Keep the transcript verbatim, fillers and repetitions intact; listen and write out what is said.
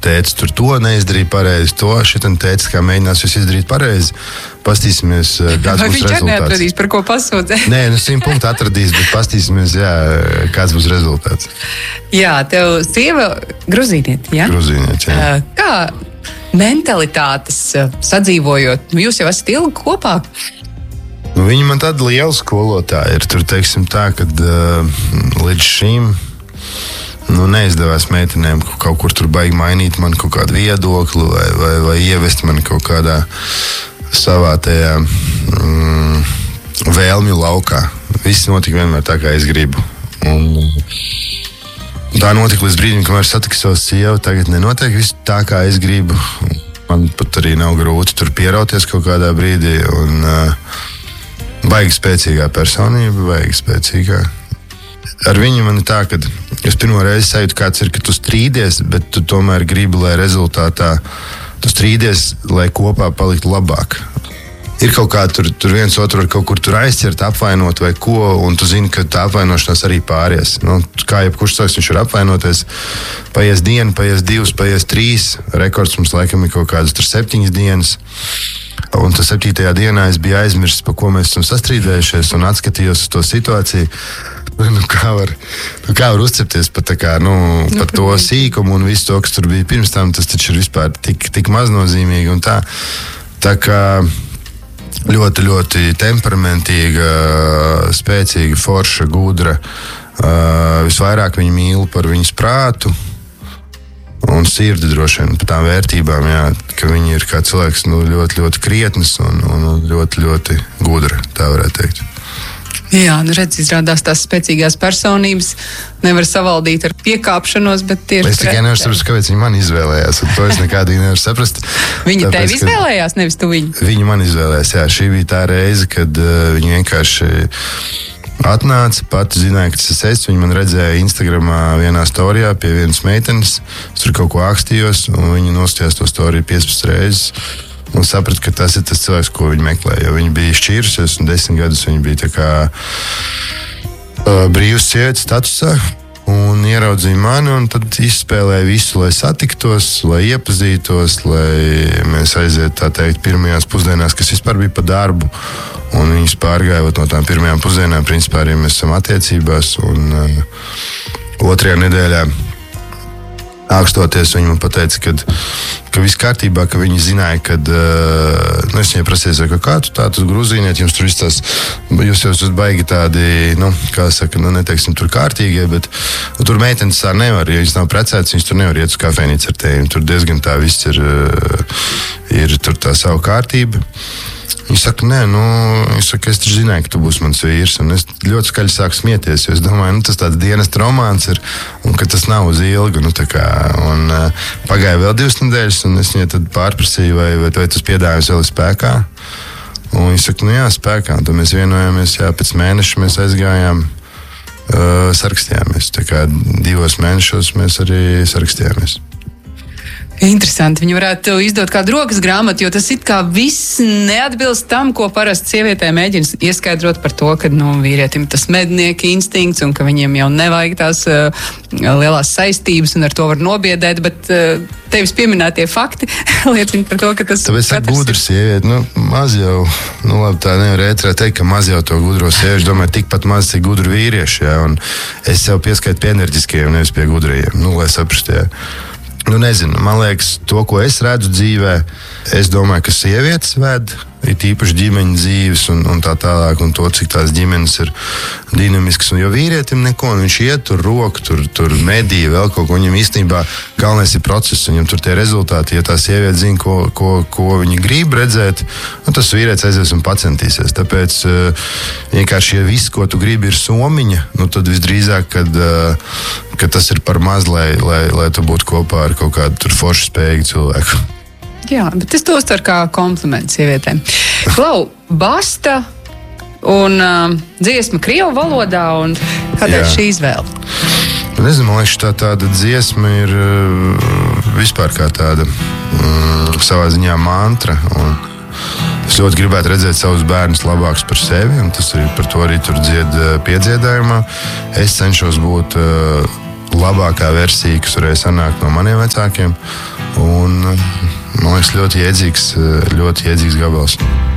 tētis tur to neizdarīja pareizi, to šitam tētis kā mēģinās jūs izdarīt pareizi. Pastīsimies, kāds Vai būs rezultāts. Vai viņš neatradīs, par ko pasūdzēt? Nē, nu simt punktu atradīs, bet pastīsimies, jā, kāds būs rezultāts. Jā, tev sieva gruzīnieti, jā? Gruzīnieti, jā. Kā mentalitātes sadzīvojot? Nu, jūs jau esat ilgi kopā? Nu, viņa man tāda liela skolotāja ir. Tur, teiksim tā, kad uh, līdz šim nu, neizdevās meitenēm kaut kur tur baigi mainīt man kaut kādu viedokli vai, vai, vai ievest man kaut kādā savā tajā mm, vēlmju laukā. Viss notika vienmēr tā, kā es gribu. Un tā notika līdz brīdim, kamēr satiku savu sievu. Tagad nenotiek viss tā, kā es gribu. Man pat arī nav grūti tur pierauties kaut kādā brīdī. Un uh, baigi spēcīgā personība, baigi spēcīgā. Ar viņu man ir tā, ka es pirmo reizi sajūtu, kāds ir, ka tu strīdies, bet tu tomēr gribi, lai rezultātā tu strīdies, lai kopā paliktu labāk. Ir kaut kā tur, tur viens otru var kaut kur tur aizķert, apvainot vai ko, un tu zini, ka tā apvainošanās arī pāries. Nu, kā jebkurš cilvēks, viņš var apvainoties, paies diena, paies divas, paies trīs. Rekords mums laikam ir kaut kādas tur septiņas dienas. Un tas septītajā dienā es biju aizmirsis, pa ko mēs esam sastrīdējušies, un atskatījos uz to situāciju. Nu, kā, var, nu, kā var uzcepties par, kā, nu, par to sīkumu un visu to, kas tur bija pirms tam, tas taču ir vispār tik, tik maznozīmīgi un tā. Tā kā ļoti, ļoti temperamentīga, spēcīga, forša, gudra. Visvairāk viņu mīl par viņas prātu un sirdi droši vien par tām vērtībām, jā, ka viņi ir kā cilvēks nu, ļoti, ļoti krietnes un, un ļoti, ļoti gudra, tā varētu teikt. Jā, nu redz, izrādās tās spēcīgās personības nevar savaldīt ar piekāpšanos, bet tieši es tikai nevaru saprast, kāpēc viņi man izvēlējās, un to es nekādīgi nevaru saprast. Viņa tāpēc, tevi izvēlējās, nevis tu viņu? Viņa man izvēlējās, jā. Šī bija tā reize, kad uh, viņa vienkārši atnāca, pati zināja, ka tas es esmu. Viņa man redzēja Instagramā vienā storijā pie vienas meitenes, es tur kaut ko ākstījos, un viņa nostājās to storiju piecpadsmit reizes. Un sapratu, ka tas ir tas cilvēks, ko viņi meklē. Jo viņi bija šķīrusies, un desmit gadus viņi bija tā kā uh, brīvs sievietes statusā. Un ieraudzīja mani, un tad izspēlēja visu, lai satiktos, lai iepazītos, lai mēs aiziet, tā teikt, pirmajās pusdienās, kas vispār bija pa darbu. Un viņas pārgājot no tām pirmajām pusdienām, principā arī mēs esam attiecībās. Un uh, otrajā nedēļā ākstoties, viņi man pateica, kad, ka viss kārtībā, ka viņi zināja, kad, uh, nu, es viņai prasīju, kā tu tā, tu gruzīniet, jums tur viss tās, jūs jau esat baigi tādi, nu, kā saka, nu, neteiksim tur kārtīgie, bet nu, tur meitenes tā nevar, ja viņas nav precētas, viņas tur nevar iet uz kafejnīcu ar tevi, tur diezgan tā viss ir, uh, ir tur tā savu kārtību. Viņa saka, nē, nu, es, saka, es taču zināju, ka tu būsi mans vīrs, un es ļoti skaļi sāku smieties, jo es domāju, nu, tas tāds dienesta romāns ir, un ka tas nav uz ilgu, nu, tā kā, un uh, pagāja vēl divas nedēļas, un es viņai tad pārprasīju, vai, vai, vai tas piedāvājums vēl ir spēkā, un viņa saka, nu jā, spēkā, un tad mēs vienojāmies, jā, pēc mēneša mēs aizgājām, uh, sarakstījāmies, tā kā divos mēnešos mēs arī sarakstījāmies. Interesanti. Viņi varētu izdot kādu rokas grāmatu, jo tas it kā viss neatbilst tam, ko parasti sievietē mēģina ieskaidrot par to, ka nu, vīrietim tas mednieka instinkts un ka viņiem jau nevajag tās uh, lielās saistības un ar to var nobiedēt, bet uh, tevis pieminētie fakti liecina par to, ka tas... Tāpēc ir gudra sieviete. Nu, maz jau, nu labi, tā nevar ētrā teikt, ka maz jau to gudro sieviešu, domāju, tikpat maz cik gudru vīriešu, jā, un es sev pieskaitu pie enerģiskajiem, nevis pie gudrajiem, nu, lai saprastu, jā. Nu, nezinu, man liekas, to, ko es redzu dzīvē, es domāju, ka sievietes ved, ir tīpaši ģimeņa dzīves un, un tā tālāk, un to, cik tās ģimenes ir dinamiskas. Un jo vīrietim neko, un viņš iet tur roku, tur, tur medija, vēl kaut ko, viņam īstenībā galvenais ir process, viņam tur tie rezultāti, ja tā sieviete zina, ko, ko, ko viņi grib redzēt, nu, tas vīrietis aizies un pacentīsies. Tāpēc vienkārši, ja viss, ko tu gribi, ir somiņa, nu, tad visdrīzāk, kad, kad tas ir par maz, lai, lai, lai tu būtu kopā ar kaut kādu tur foršu spējīgu cilvēku. Jā, bet es to uztveru kā komplimentu sievietēm. Klau, basta un uh, dziesma krievu valodā, un kādēļ šī izvēle? Nezinu, man liekas, tā tāda dziesma ir uh, vispār kā tāda um, savā ziņā mantra, un es ļoti gribētu redzēt savus bērnus labākus par sevi, un tas ir par to arī tur dzied uh, piedziedājumā. Es cenšos būt uh, labākā versija, kas varēja sanākt no maniem vecākiem. Un, man liekas, ļoti jēdzīgs, ļoti jēdzīgs gabals.